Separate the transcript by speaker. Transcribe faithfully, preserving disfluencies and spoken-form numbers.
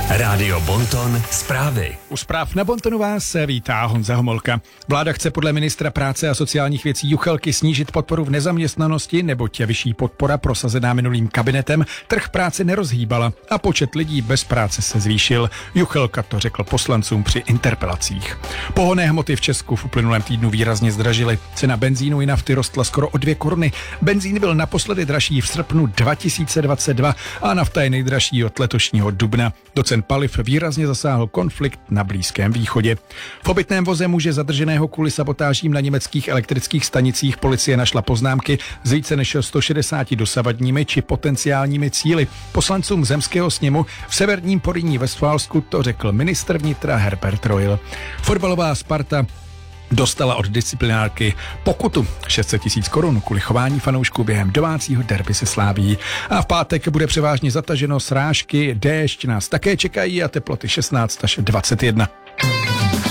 Speaker 1: Rádio Bonton zprávy.
Speaker 2: U zpráv na Bontonu vás vítá Honza Homolka. Vláda chce podle ministra práce a sociálních věcí Juchelky snížit podporu v nezaměstnanosti, neboť vyšší podpora prosazená minulým kabinetem trh práce nerozhýbala a počet lidí bez práce se zvýšil. Juchelka to řekl poslancům při interpelacích. Pohonné hmoty v Česku v uplynulém týdnu výrazně zdražily. Cena benzínu i nafty rostla skoro o dvě koruny. Benzín byl naposledy dražší v srpnu dva tisíce dvacet dva a nafta je nejdražší od letošního dubna. Do cen paliv výrazně zasáhl konflikt na Blízkém východě. V obytném voze muže zadrženého kvůli sabotážím na německých elektrických stanicích policie našla poznámky s více než sto šedesáti dosavadními či potenciálními cíli. Poslancům zemského sněmu v severním Porýní Vestfálsku to řekl ministr vnitra Herbert Reul. Fotbalová Sparta dostala od disciplinárky pokutu šest set tisíc korun kvůli chování fanoušků během domácího derby se Slavií. A v pátek bude převážně zataženo, srážky, déšť nás také čekají a teploty šestnáct až dvacet jedna.